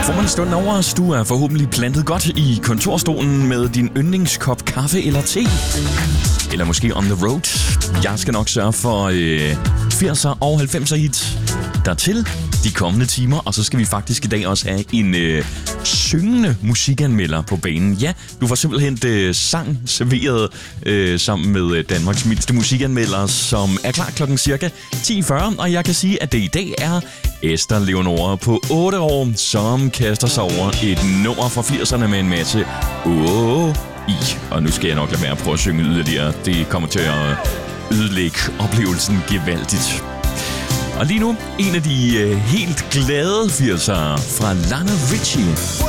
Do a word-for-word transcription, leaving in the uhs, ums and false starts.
Foran stunden over os, du er forhåbentlig plantet godt i kontorstolen med din yndlingskop kaffe eller te. Eller måske on the road. Jeg skal nok sørge for øh, firser og halvfemser hits dertil de kommende timer. Og så skal vi faktisk i dag også have en øh, syngende musikanmelder på banen. Ja, du får simpelthen øh, sang serveret øh, sammen med øh, Danmarks mindste musikanmelder, som er klar klokken cirka ti fyrre. Og jeg kan sige, at det i dag er Esther Leonora på otte år, som kaster sig over et nummer fra firserne med en masse åh i. Og nu skal jeg nok lade være at prøve at synge yderligere. Det kommer til at ødelægge oplevelsen gevaldigt. Og lige nu, en af de øh, helt glade firsere fra Lionel Richie.